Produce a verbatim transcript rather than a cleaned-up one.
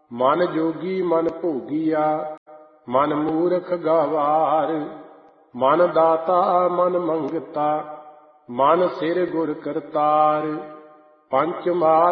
ਮਨ ਜੋਗੀ ਮਨ ਭੋਗੀਆ, ਮਨ ਮੂਰਖ ਗਵਾਰ। ਮਨ ਦਾਤਾ ਮਨ ਮੰਗਤਾ, ਮਨ ਸਿਰ ਗੁਰ ਕਰਤਾਰ। ਪੰਚ ਮਾਰ